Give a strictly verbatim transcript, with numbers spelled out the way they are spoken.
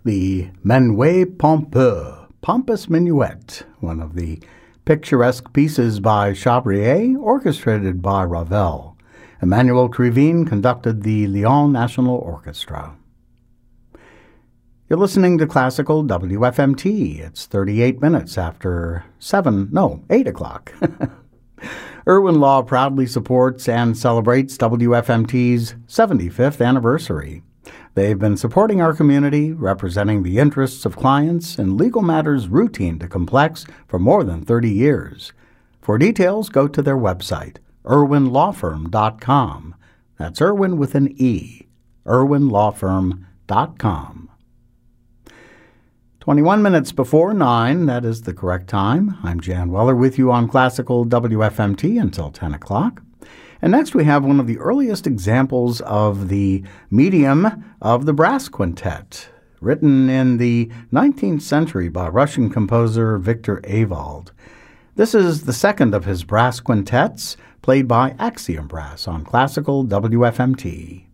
The Menuet Pompeux, Pompous Minuet, one of the picturesque pieces by Chabrier, orchestrated by Ravel. Emmanuel Krivine conducted the Lyon National Orchestra. You're listening to Classical W F M T. It's thirty-eight minutes after seven, no, eight o'clock. Irwin Law proudly supports and celebrates W F M T's seventy-fifth anniversary. They've been supporting our community, representing the interests of clients in legal matters routine to complex for more than thirty years. For details, go to their website, irwin law firm dot com. That's Irwin with an E, irwin law firm dot com. twenty-one minutes before nine, that is the correct time. I'm Jan Weller with you on Classical W F M T until ten o'clock. And next we have one of the earliest examples of the medium of the brass quintet, written in the nineteenth century by Russian composer Victor Ewald. This is the second of his brass quintets, played by Axiom Brass on Classical W F M T.